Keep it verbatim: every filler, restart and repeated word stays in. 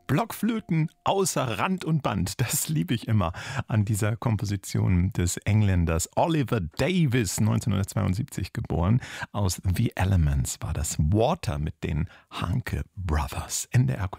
Blockflöten außer Rand und Band. Das liebe ich immer an dieser Komposition des Engländers Oliver Davies, neunzehnhundertzweiundsiebzig geboren. Aus The Elements war das Water mit den Hanke Brothers. N D R